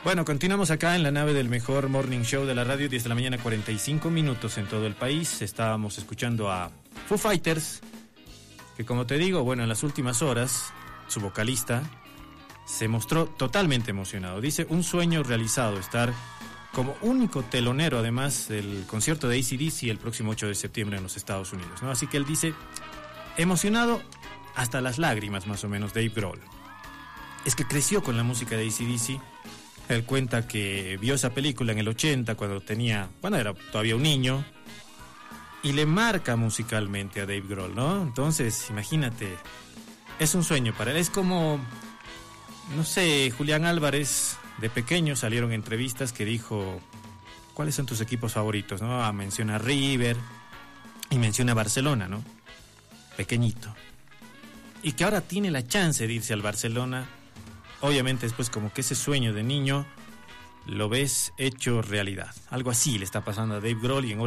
Bueno, continuamos acá en la nave del mejor morning show de la radio, 10 de la mañana, 45 minutos en todo el país. Estábamos escuchando a Foo Fighters, que como te digo, bueno, en las últimas horas, su vocalista se mostró totalmente emocionado. Dice, un sueño realizado, estar como único telonero, además, del concierto de AC/DC el próximo 8 de septiembre en los Estados Unidos, ¿no? Así que él dice, emocionado hasta las lágrimas, más o menos, Dave Grohl. Es que creció con la música de AC/DC. Él cuenta que vio esa película en el 80 cuando era todavía un niño, y le marca musicalmente a Dave Grohl, ¿no? Entonces, imagínate, es un sueño para él. Es como, no sé, Julián Álvarez, de pequeño salieron entrevistas que dijo, ¿cuáles son tus equipos favoritos? ¿No? Menciona River y menciona Barcelona, ¿no? Pequeñito. Y que ahora tiene la chance de irse al Barcelona. Obviamente después como que ese sueño de niño lo ves hecho realidad. Algo así le está pasando a Dave Grohl y en